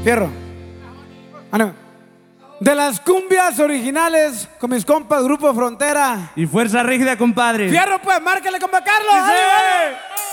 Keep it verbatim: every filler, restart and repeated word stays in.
Fierro. Ánimo. De las cumbias originales con mis compas Grupo Frontera y Fuerza Rígida, compadre. Fierro, pues, márcale, compa Carlos. ¡Sí!